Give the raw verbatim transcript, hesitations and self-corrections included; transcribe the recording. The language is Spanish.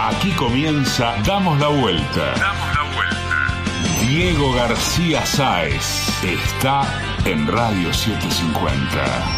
Aquí comienza Damos la Vuelta. Damos la Vuelta. Diego García Sáez está en Radio setecientos cincuenta.